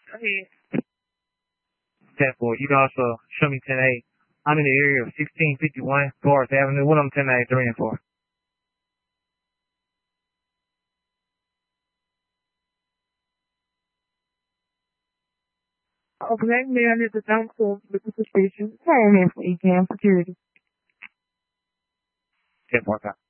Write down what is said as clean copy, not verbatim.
Okay. 10-4. You can also show me 10-8. I'm in the area of 1651 Forest Avenue. What I'm 10-8, 3 and 4. Okay, man, at the council with the station. Hey, man, for ECAM security. 10-4.